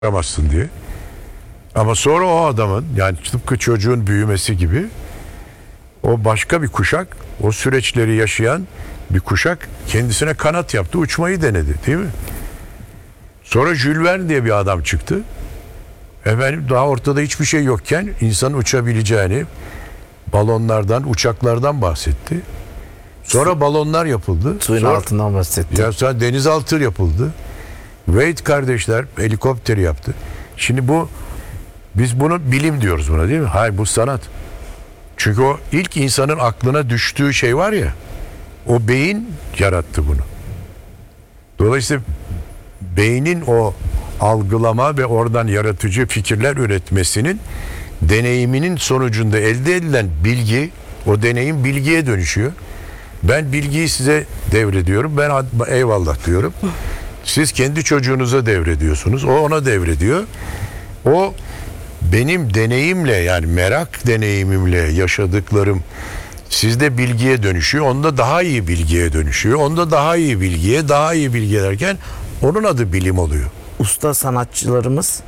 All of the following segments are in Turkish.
yapamazsın diye. Ama sonra o adamın, yani tıpkı çocuğun büyümesi gibi, o başka bir kuşak, o süreçleri yaşayan bir kuşak kendisine kanat yaptı, uçmayı denedi, değil mi? Sonra Jules Verne diye bir adam çıktı. Efendim, daha ortada hiçbir şey yokken insanın uçabileceğini, balonlardan, uçaklardan bahsetti. Sonra balonlar yapıldı. Suyun Sonra, altından bahsetti. ya sonra denizaltı yapıldı. Wright kardeşler helikopteri yaptı. Şimdi biz bunu bilim diyoruz buna, değil mi? Hayır, bu sanat. Çünkü o ilk insanın aklına düştüğü şey var ya, o beyin yarattı bunu. Dolayısıyla beynin o algılama ve oradan yaratıcı fikirler üretmesinin deneyiminin sonucunda elde edilen bilgi, o deneyim bilgiye dönüşüyor. Ben bilgiyi size devrediyorum. Ben eyvallah diyorum. Siz kendi çocuğunuza devrediyorsunuz. O ona devrediyor. O benim deneyimle, yani merak deneyimimle yaşadıklarım sizde bilgiye dönüşüyor. Onda daha iyi bilgiye dönüşüyor. Onda daha iyi bilgiye, daha iyi bilgi derken onun adı bilim oluyor. Usta sanatçılarımız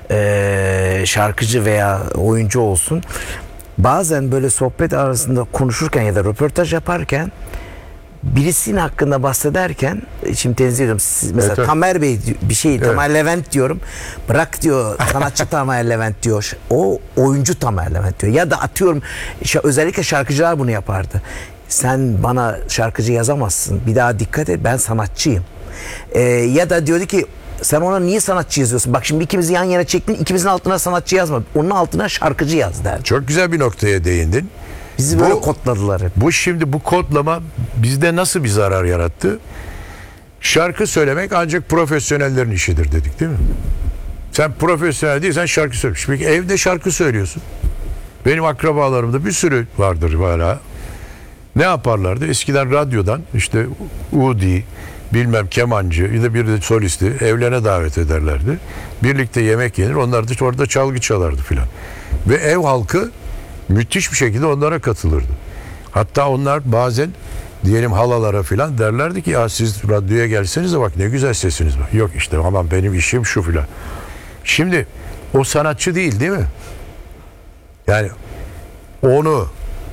şarkıcı veya oyuncu olsun, bazen böyle sohbet arasında konuşurken ya da röportaj yaparken birisinin hakkında bahsederken, şimdi tenzih ediyorum, mesela Evet. Tamer Bey bir şey, Evet. Tamer Levent diyorum, bırak diyor sanatçı Tamer Levent diyor, o oyuncu Tamer Levent diyor, ya da atıyorum özellikle şarkıcılar bunu yapardı, sen bana şarkıcı yazamazsın, bir daha dikkat et, ben sanatçıyım. Ya da diyordu ki sen ona niye sanatçı yazıyorsun, bak şimdi ikimizi yan yana çektin, ikimizin altına sanatçı yazma, onun altına şarkıcı yaz derdi. Çok güzel bir noktaya değindin. Bizi böyle kodladılar hep. Bu kodlama bizde nasıl bir zarar yarattı? Şarkı söylemek ancak profesyonellerin işidir dedik, değil mi? Sen profesyonel değilsen şarkı söylüyorsun. Peki evde şarkı söylüyorsun. Benim akrabalarımda bir sürü vardır hala. Ne yaparlardı? Eskiden radyodan işte Udi, bilmem kemancı ya da bir de solisti evlerine davet ederlerdi. Birlikte yemek yenir. Onlar da orada çalgı çalardı filan. Ve ev halkı müthiş bir şekilde onlara katılırdı. Hatta onlar bazen diyelim halalara filan derlerdi ki ya siz radyoya gelsenize, bak ne güzel sesiniz var. Yok işte aman benim işim şu filan. Şimdi o sanatçı değil mi? Yani onu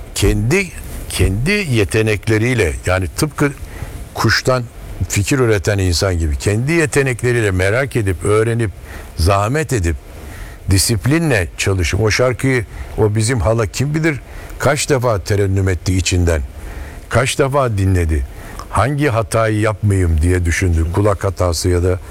kendi yetenekleriyle, yani tıpkı kuştan fikir üreten insan gibi kendi yetenekleriyle merak edip, öğrenip, zahmet edip, disiplinle çalışıp o şarkıyı, o bizim hala kim bilir kaç defa terennüm etti içinden, kaç defa dinledi, hangi hatayı yapmayayım diye düşündü, kulak hatası ya da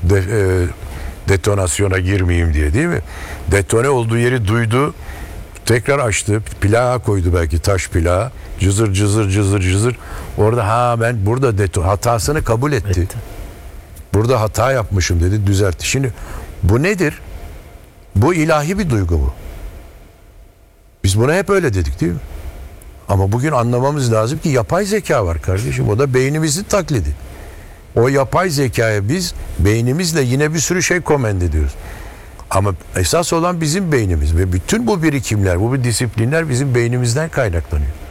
detonasyona girmeyeyim diye, değil mi? Detone olduğu yeri duydu, tekrar açtı, plağa koydu, belki taş plağa, cızır cızır cızır cızır, orada ben burada hatasını kabul etti. Burada hata yapmışım dedi, düzeltti. Şimdi bu nedir? Bu ilahi bir duygu bu. Biz buna hep öyle dedik, değil mi? Ama bugün anlamamız lazım ki yapay zeka var kardeşim. O da beynimizin taklidi. O yapay zekaya biz beynimizle yine bir sürü şey komend ediyoruz. Ama esas olan bizim beynimiz ve bütün bu birikimler, bu disiplinler bizim beynimizden kaynaklanıyor.